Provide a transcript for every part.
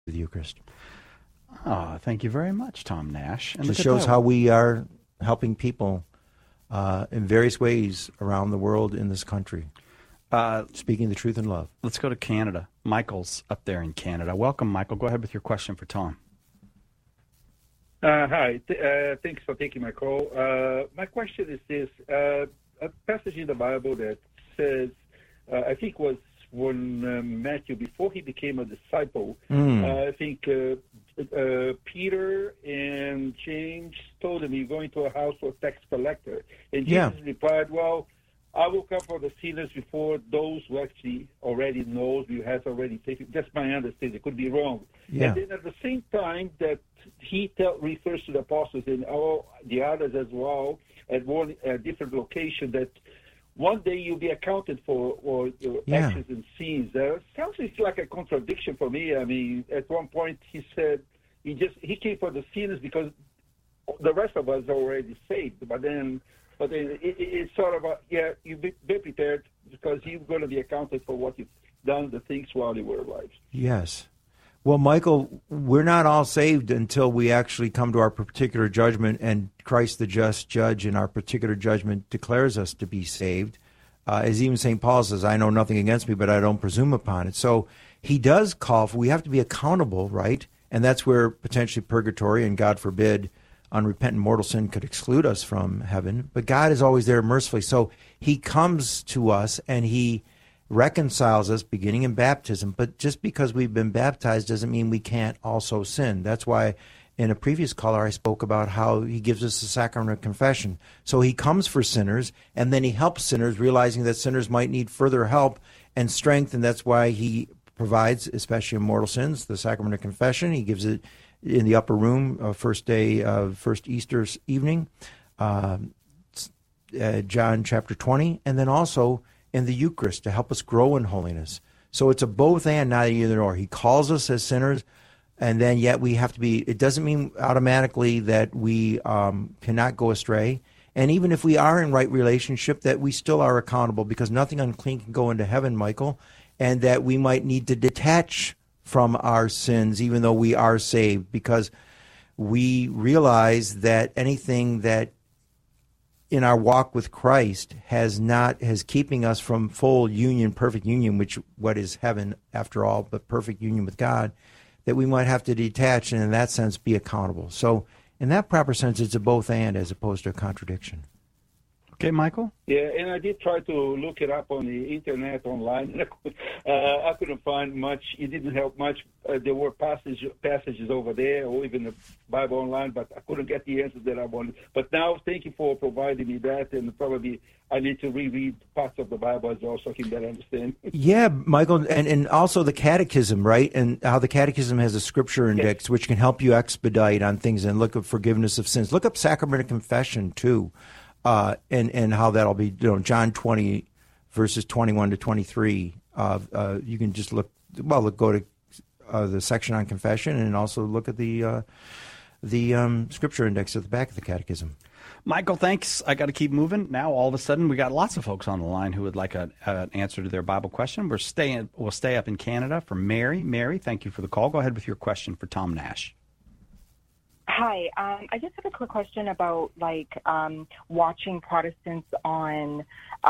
the Eucharist. Thank you very much, Tom Nash. And it shows how we are helping people in various ways around the world in this country. Speaking the truth in love. Let's go to Canada. Michael's up there in Canada. Welcome, Michael. Go ahead with your question for Tom. Hi. Thanks for taking my call. My question is this. A passage in the Bible that says, I think was when Matthew, before he became a disciple, I think Peter and James told him, you're going to a house of tax collector. And Jesus replied, well, I will come for the sinners before those who actually already knows, you has already taken. That's my understanding. It could be wrong. Yeah. And then at the same time that he refers to the apostles and all the others as well at one different location that one day you'll be accounted for your actions and sins. Sounds like a contradiction for me. I mean, at one point he said he came for the sinners because the rest of us are already saved. But then it's sort of you be prepared because you're going to be accounted for what you've done, the things while you were alive. Yes. Well, Michael, we're not all saved until we actually come to our particular judgment, and Christ, the just judge, in our particular judgment declares us to be saved. As even St. Paul says, I know nothing against me, but I don't presume upon it. So he does call for, we have to be accountable, right? And that's where potentially purgatory and, God forbid, unrepentant mortal sin could exclude us from heaven. But God is always there mercifully. So he comes to us and he reconciles us beginning in baptism, but just because we've been baptized doesn't mean we can't also sin. That's why in a previous caller I spoke about how he gives us the sacrament of confession. So he comes for sinners, and then he helps sinners, realizing that sinners might need further help and strength, and that's why he provides, especially in mortal sins, the sacrament of confession. He gives it in the upper room, first Easter evening, John chapter 20, and then also in the Eucharist to help us grow in holiness. So it's a both and, not either or. He calls us as sinners, and then yet we have to be, it doesn't mean automatically that we cannot go astray. And even if we are in right relationship, that we still are accountable, because nothing unclean can go into heaven, Michael, and that we might need to detach from our sins even though we are saved, because we realize that anything that in our walk with Christ has keeping us from full union, perfect union, which what is heaven after all, but perfect union with God, that we might have to detach and in that sense be accountable. So in that proper sense, it's a both and as opposed to a contradiction. Okay, Michael? Yeah, and I did try to look it up on the internet online. I couldn't find much. It didn't help much. There were passages over there, or even the Bible online, but I couldn't get the answers that I wanted. But now, thank you for providing me that, and probably I need to reread parts of the Bible as well so I can better understand. Yeah, Michael, and also the Catechism, right? And how the Catechism has a scripture index, which can help you expedite on things and look up forgiveness of sins. Look up Sacrament of Confession, too. And how that'll be, John 20, verses 21 to 23. You can just go to the section on confession and also look at the scripture index at the back of the catechism. Michael, thanks. I got to keep moving. Now, all of a sudden, we got lots of folks on the line who would like an answer to their Bible question. We'll stay up in Canada for Mary. Mary, thank you for the call. Go ahead with your question for Tom Nash. Hi, I just have a quick question about watching Protestants on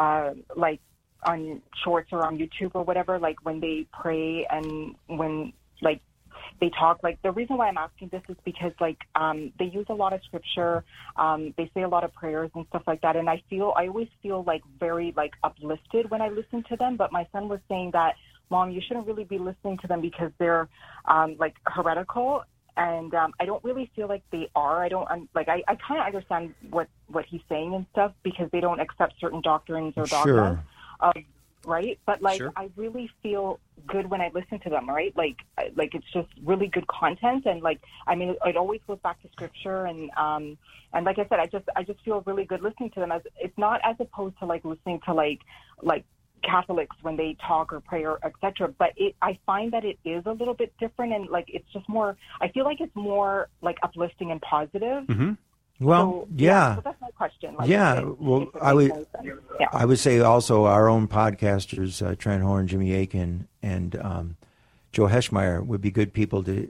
shorts or on YouTube or whatever, like when they pray and when they talk. The reason why I'm asking this is because they use a lot of scripture, they say a lot of prayers and stuff like that, and I always feel very uplifted when I listen to them. But my son was saying that, Mom, you shouldn't really be listening to them because they're heretical. And I don't really feel like they are. I kind of understand what he's saying and stuff because they don't accept certain doctrines or dogmas, right? But Sure. I really feel good when I listen to them, right? It's just really good content, and it always goes back to scripture, and like I said, I just feel really good listening to them. It's not as opposed to listening to Catholics when they talk or pray or etc. But I find that it is a little bit different, and it's just more. I feel like it's more uplifting and positive. Mm-hmm. Well, so that's my question. I would say also our own podcasters, Trent Horn, Jimmy Akin, and Joe Heschmeyer would be good people to